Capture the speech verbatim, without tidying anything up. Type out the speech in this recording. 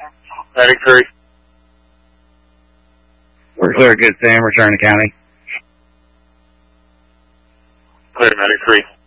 Medic three. We're clear, good Sam, return to county. Clear, Medic three.